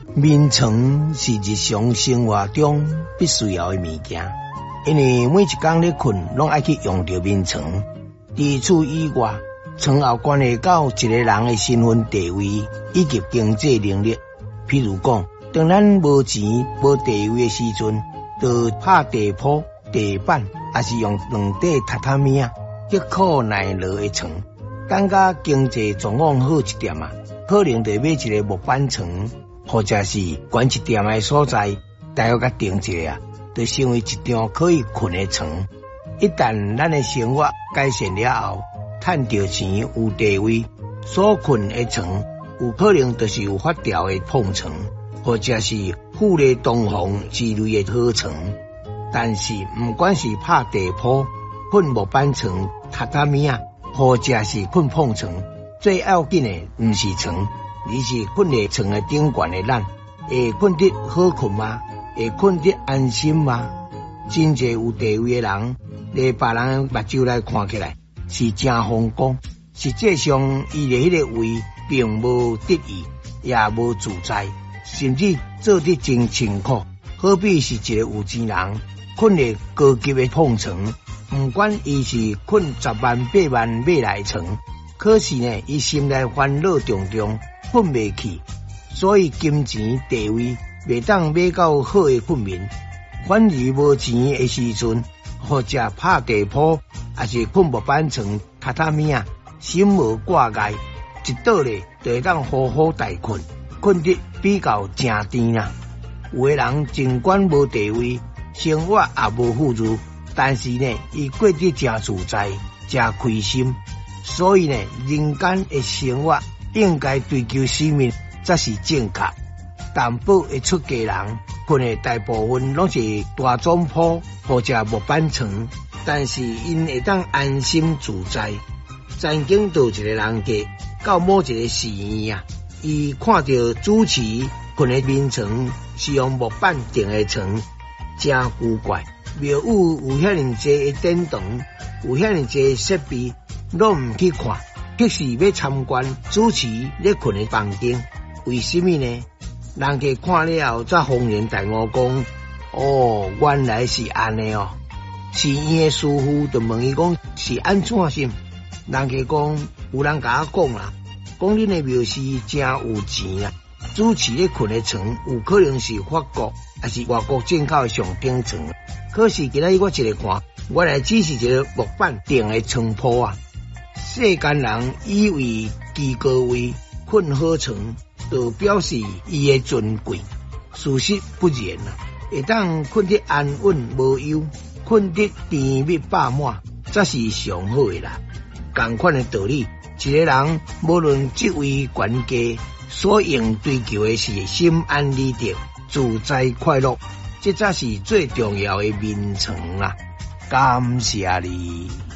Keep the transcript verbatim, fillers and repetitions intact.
眠床是日常生活中必须要的物件，因为每一天咧困，拢爱去用到眠床。除此以外，床也关系到一个人的身份地位以及经济能力。譬如讲，当咱无钱无地位的时阵，就拍地铺、地板，也是用两块榻榻米啊，刻苦耐劳的床。等甲经济状况好一点啊，可能就买一个木板床。或者是悬一点的所在，大约甲定一个啊，就成为一张可以困的床。一旦咱的生活改善了后，赚到钱有地位，所困的床有可能就是有发条的碰床，或者是富丽堂皇之类的好床。但是不管是拍地铺、困木板床、榻榻米啊，或者是困碰床，最要紧的不是床。你是困在床的顶悬的咱，会困得好困吗？会困得安心吗？真侪有地位的人，在别人目睭来看起来是真风光，实际上伊在迄个位并无得意，也无自在，甚至做得真辛苦。好比是一个有钱人，困在高级的碰床，不管伊是困十万八万买来床，可是呢，伊心内烦恼重重。困袂去，所以金钱地位袂当买到好的困眠。反而无钱的时阵，或者拍地铺，还是困木板床、榻榻米啊，心无挂碍，一倒咧就会当好好大困，困得比较正甜啦。有的人尽管无地位，生活也无富裕，但是呢，伊过得真自在、真开心。所以呢，人间的生活应该追求生命才是正确。淡薄会出家人困的大部分拢是大总铺或者木板床，但是因会当安心自在。曾经有一个人家到某一个寺院啊，伊看到主持困的眠床是用木板定的床，真古怪。庙宇有遐尼济的殿堂，有遐尼济设备，拢唔去看。即是要参观主持咧困的房间，为什么呢？人家看了后才恍然大悟讲，哦，原来是安尼哦。寺院的师傅就问伊讲是安怎先？人家讲有人甲我讲啦，讲恁的庙是真有钱啊。主持咧困的床有可能是法国还是外国进口的上等床，可是今仔我一个看，原来只是一个木板定的床铺啊。世间人以为居高位困好床，就表示伊的尊贵。事实不然啊，会当困得安稳无忧，困得甜蜜饱满，才是上好的啦。同款的道理，一个人无论职位权阶，所应追求的是心安理得、自在快乐，这才是最重要的眠床啦。感谢你。